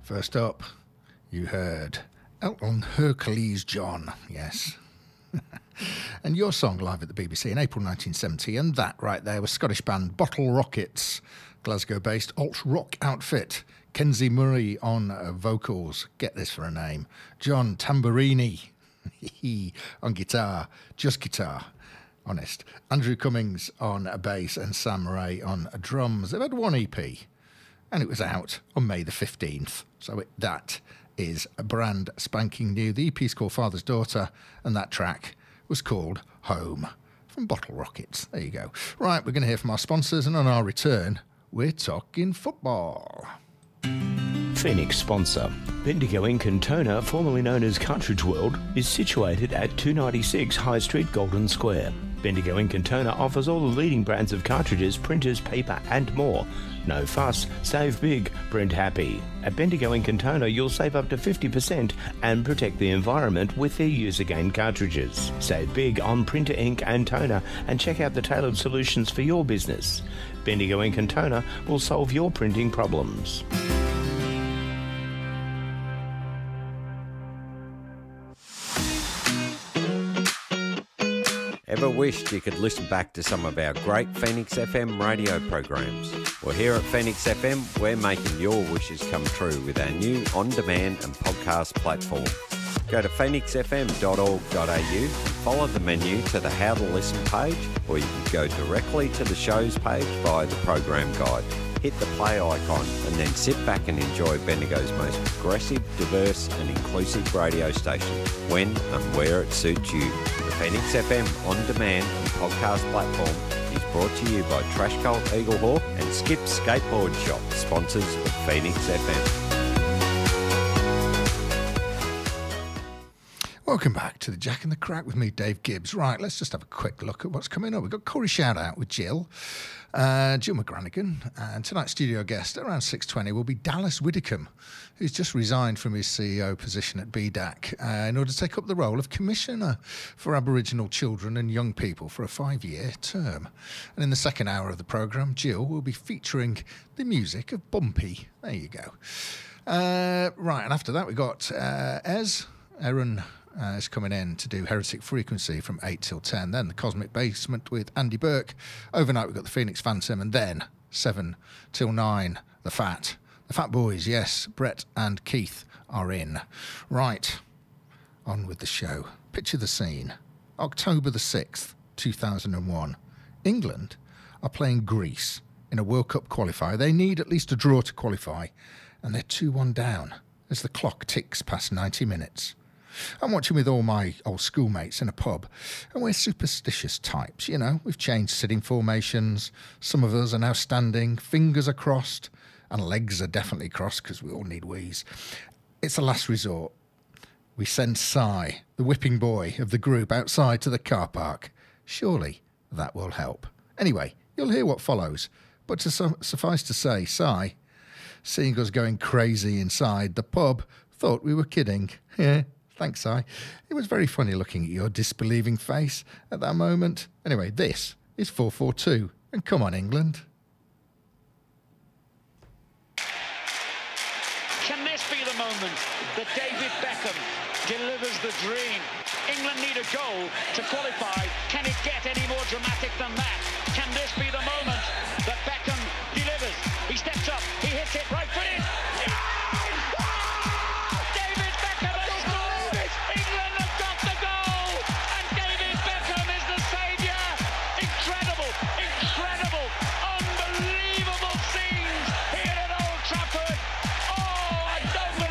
First up, you heard Elton Hercules John, yes. And your song live at the BBC in April 1970, and that right there was Scottish band Bottle Rockets, Glasgow-based alt-rock outfit. Kenzie Murray on vocals, get this for a name. John Tamburini on guitar, just guitar, honest. Andrew Cummings on bass and Sam Ray on drums. They've had one EP, and it was out on May the 15th. So that is a brand spanking new. The EP is called Father's Daughter, and that track was called Home from Bottle Rockets. There you go. Right, we're going to hear from our sponsors, and on our return, we're talking football. Phoenix sponsor. Bendigo Ink and Toner, formerly known as Cartridge World, is situated at 296 High Street, Golden Square. Bendigo Ink and Toner offers all the leading brands of cartridges, printers, paper and more. No fuss, save big, print happy. At Bendigo Ink and Toner, you'll save up to 50% and protect the environment with their use-again cartridges. Save big on printer ink and toner and check out the tailored solutions for your business. Bendigo Ink and Toner will solve your printing problems. Ever wished you could listen back to some of our great Phoenix FM radio programs? Well, here at Phoenix FM, we're making your wishes come true with our new on-demand and podcast platform. Go to phoenixfm.org.au and follow the menu to the How to Listen page, or you can go directly to the shows page via the program guide. Hit the play icon and then sit back and enjoy Bendigo's most progressive, diverse and inclusive radio station when and where it suits you. The Phoenix FM on-demand and podcast platform is brought to you by Trash Cult Eaglehawk and Skip Skateboard Shop, sponsors of Phoenix FM. Welcome back to the Jack and the Crack with me, Dave Gibbs. Right, let's just have a quick look at what's coming up. We've got Corey Shout Out with Jill McGranagan, and tonight's studio guest around 6:20 will be Dallas Widdicombe, who's just resigned from his CEO position at BDAC in order to take up the role of Commissioner for Aboriginal Children and Young People for a 5-year term. And in the second hour of the programme, Jill will be featuring the music of Bumpy. There you go. Right, and after that we've got Aaron is coming in to do Heretic Frequency from 8 till 10. Then the Cosmic Basement with Andy Burke. Overnight we've got the Phoenix Phantom, and then 7 till 9, The Fat Boys, yes, Brett and Keith are in. Right, on with the show. Picture the scene. October the 6th, 2001. England are playing Greece in a World Cup qualifier. They need at least a draw to qualify, and they're 2-1 down as the clock ticks past 90 minutes. I'm watching with all my old schoolmates in a pub, and we're superstitious types, you know. We've changed sitting formations. Some of us are now standing, fingers are crossed, and legs are definitely crossed because we all need wheeze. It's a last resort. We send Cy, the whipping boy of the group, outside to the car park. Surely that will help. Anyway, you'll hear what follows, but to suffice to say, Cy, seeing us going crazy inside the pub, thought we were kidding. Yeah. Thanks, Si. It was very funny looking at your disbelieving face at that moment. Anyway, this is 442. And come on, England. Can this be the moment that David Beckham delivers the dream? England need a goal to qualify. Can it get any more dramatic than that? Can this be the